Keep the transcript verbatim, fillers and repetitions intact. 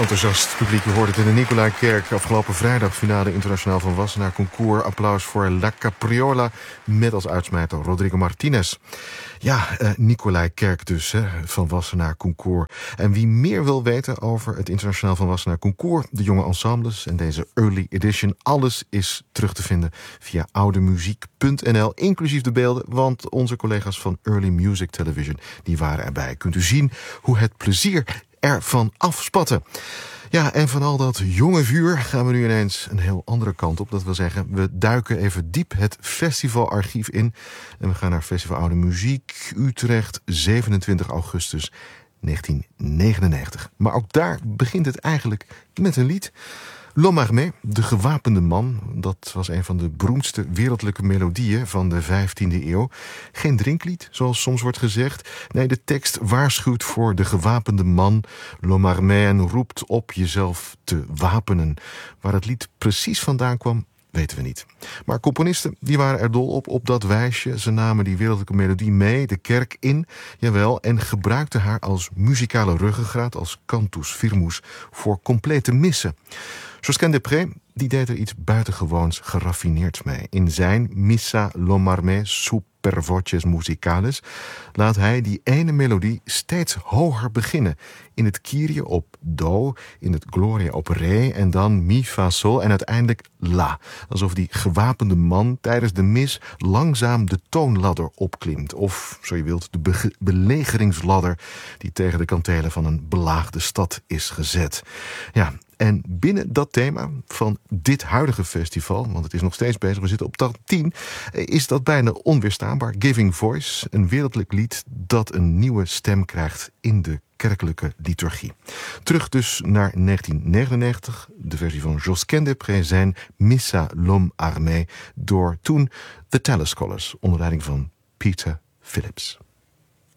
enthousiast publiek. Je hoort het in de Nicolaïkerk. Afgelopen vrijdag finale internationaal van Wassenaar concours. Applaus voor La Capriola met als uitsmijter Rodrigo Martinez. Ja, uh, Nicolaïkerk dus, hè, van Wassenaar concours. En wie meer wil weten over het internationaal van Wassenaar concours, de jonge ensembles en deze early edition, alles is terug te vinden via oudemuziek punt n l, inclusief de beelden, want onze collega's van Early Music Television, die waren erbij. Kunt u zien hoe het plezier ervan afspatte. Ja, en van al dat jonge vuur gaan we nu ineens een heel andere kant op. Dat wil zeggen, we duiken even diep het festivalarchief in. En we gaan naar Festival Oude Muziek, Utrecht, zevenentwintig augustus negentien negenennegentig. Maar ook daar begint het eigenlijk met een lied. L'Homme Armé, de gewapende man, dat was een van de beroemdste wereldlijke melodieën van de vijftiende eeuw. Geen drinklied, zoals soms wordt gezegd. Nee, de tekst waarschuwt voor de gewapende man. L'Homme Armé en roept op jezelf te wapenen. Waar het lied precies vandaan kwam, weten we niet. Maar componisten die waren er dol op, op dat wijsje. Ze namen die wereldlijke melodie mee, de kerk in, jawel, en gebruikten haar als muzikale ruggengraat, als cantus firmus, voor complete missen. Josquin des Prez, die deed er iets buitengewoons geraffineerds mee. In zijn Missa L'Homme Armé super voces musicales laat hij die ene melodie steeds hoger beginnen. In het Kyrie op Do, in het Gloria op Re en dan Mi Fa Sol en uiteindelijk La. Alsof die gewapende man tijdens de mis langzaam de toonladder opklimt. Of, zo je wilt, de be- belegeringsladder die tegen de kantelen van een belaagde stad is gezet. Ja, en binnen dat thema van dit huidige festival, want het is nog steeds bezig, we zitten op dag tien, is dat bijna onweerstaanbaar. Giving Voice, een wereldlijk lied dat een nieuwe stem krijgt in de kerkelijke liturgie. Terug dus naar negentien negenennegentig, de versie van Josquin des Prez, zijn Missa L'Homme Armé, door toen The Tallis Scholars, onder leiding van Peter Phillips.